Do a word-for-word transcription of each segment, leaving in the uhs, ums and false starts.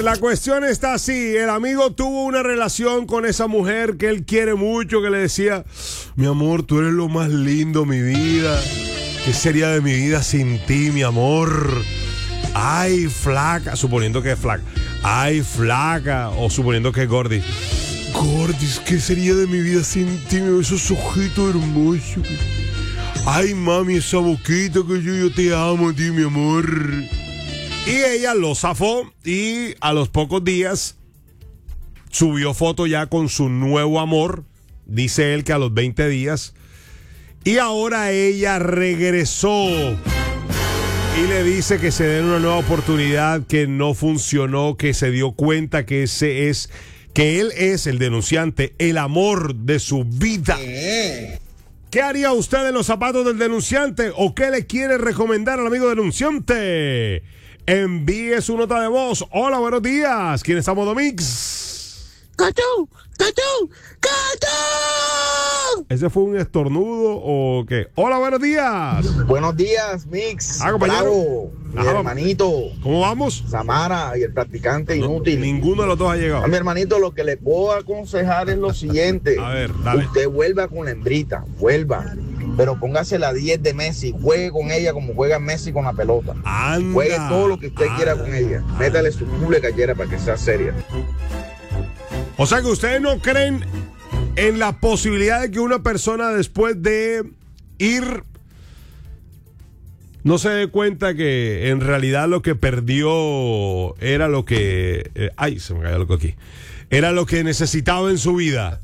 ver, la cuestión está así. El amigo tuvo una relación con esa mujer que él quiere mucho, que le decía, mi amor, tú eres lo más lindo, mi vida. ¿Qué sería de mi vida sin ti, mi amor? Ay, flaca, suponiendo que es flaca. Ay, flaca, o suponiendo que es gordi. Gordis, ¿qué sería de mi vida sin ti? Esos ojitos hermosos. Ay, mami, esa boquita que yo, yo te amo a ti, mi amor. Y ella lo zafó y a los pocos días subió foto ya con su nuevo amor. Dice él que a los veinte días. Y ahora ella regresó y le dice que se den una nueva oportunidad, que no funcionó, que se dio cuenta que ese es, que él es el denunciante, el amor de su vida. ¿Qué haría usted en los zapatos del denunciante? ¿O qué le quiere recomendar al amigo denunciante? Envíe su nota de voz. Hola, buenos días. ¿Quién está Modo Mix? ¡Cachú! ¡Cachú! ¡Cachú! ¿Ese fue un estornudo o qué? Hola, buenos días. Buenos días, Mix. Ah, compañero. Bravo, mi Ajá, hermanito. ¿Cómo vamos? Samara y el practicante No, inútil. ninguno de los dos ha llegado. A mi hermanito lo que le puedo aconsejar es lo siguiente. A ver, dale. Usted vuelva con la hembrita, vuelva. Pero póngase la diez de Messi, juegue con ella como juega Messi con la pelota. Anda. Juegue todo lo que usted Ah. quiera con ella. Métale su culo de gallera para que sea seria. O sea que ustedes no creen en la posibilidad de que una persona después de ir no se dé cuenta que en realidad lo que perdió era lo que... eh, ay, se me cayó loco aquí. Era lo que necesitaba en su vida.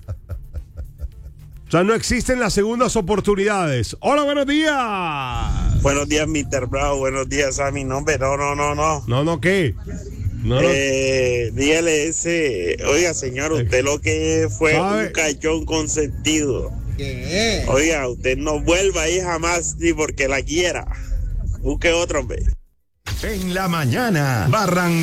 O sea, no existen las segundas oportunidades. Hola, buenos días. Buenos días, mister Bravo. Buenos días, Sammy. No, hombre, no, no, no, no. No, no, ¿qué? No, no. Eh, dígale ese, oiga, señor, usted lo que fue ¿Sabe? un cachón consentido. Oiga, usted no vuelva ahí jamás ni porque la quiera. Busque otro, hombre. En la mañana, Barran